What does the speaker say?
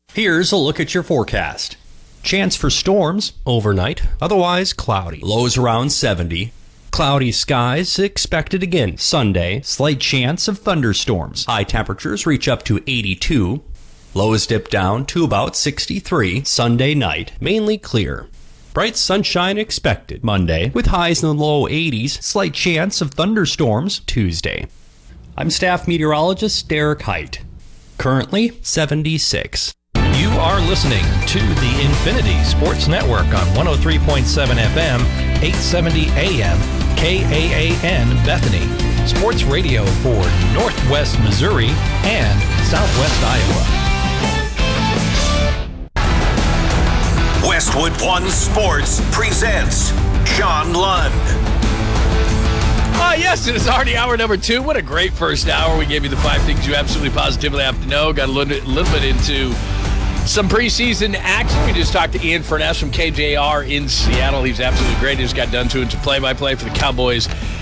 Here's a look at your forecast. Chance for storms overnight, otherwise cloudy. Lows around 70. Cloudy skies expected again Sunday. Slight chance of thunderstorms. High temperatures reach up to 82. Lows dip down to about 63 Sunday night. Mainly clear. Bright sunshine expected Monday with highs in the low 80s. Slight chance of thunderstorms Tuesday. I'm staff meteorologist Derek Height. Currently 76. You are listening to the Infinity Sports Network on 103.7 FM, 870 AM, KAAN Bethany. Sports radio for Northwest Missouri and Southwest Iowa. Westwood One Sports presents Sean Lund. Yes, it is already hour number 2. What a great first hour. We gave you the 5 things you absolutely positively have to know. Got a little bit into some preseason action. We just talked to Ian Furness from KJR in Seattle. He's absolutely great. He just got done to play-by-play for the Cowboys